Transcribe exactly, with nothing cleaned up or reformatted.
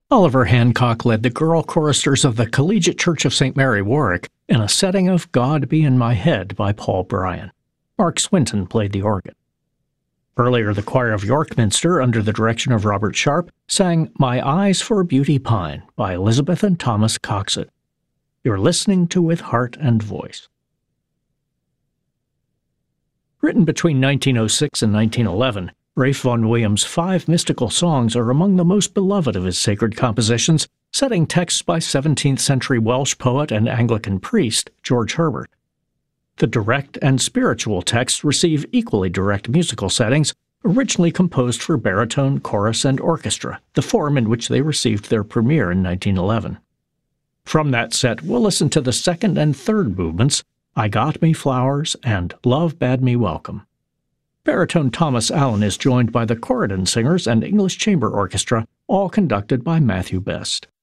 Oliver Hancock led the girl choristers of the Collegiate Church of Saint Mary, Warwick, in a setting of God Be in My Head by Paul Bryan. Mark Swinton played the organ. Earlier, the choir of York Minster, under the direction of Robert Sharp, sang My Eyes for Beauty Pine by Elizabeth and Thomas Coxon. You're listening to With Heart and Voice. Written between nineteen oh six and nineteen eleven, Ralph Vaughan Williams' five mystical songs are among the most beloved of his sacred compositions, setting texts by seventeenth century Welsh poet and Anglican priest George Herbert. The direct and spiritual texts receive equally direct musical settings, originally composed for baritone, chorus, and orchestra, the form in which they received their premiere in nineteen eleven. From that set, we'll listen to the second and third movements, I Got Me Flowers and Love Bade Me Welcome. Baritone Thomas Allen is joined by the Corydon Singers and English Chamber Orchestra, all conducted by Matthew Best.